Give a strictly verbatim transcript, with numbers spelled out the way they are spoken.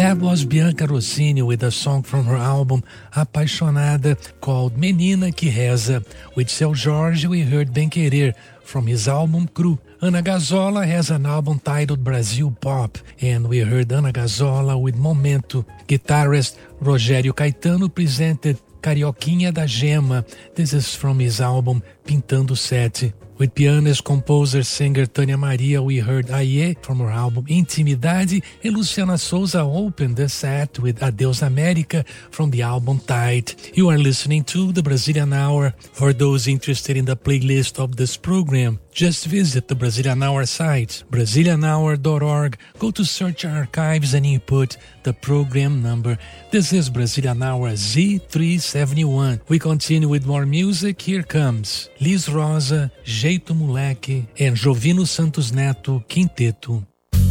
That was Bianca Rossini with a song from her album Apaixonada called Menina que Reza. With Seu Jorge, we heard Bem Querer from his album Cru. Ana Gazzola has an album titled Brazil Pop, and we heard Ana Gazzola with Momento. Guitarist Rogério Caetano presented Carioquinha da Gema. This is from his album Pintando Sete. With pianist, composer, singer Tânia Maria, we heard Aie from her album Intimidade, and Luciana Souza opened the set with Adeus América from the album Tight. You are listening to the Brazilian Hour. For those interested in the playlist of this program, just visit the Brazilian Hour site, brazilian hour dot org. Go to search archives and input the program number. This is Brazilian Hour Z three seventy-one. We continue with more music. Here comes Liz Rosa, Jeito Moleque, and Jovino Santos Neto Quinteto.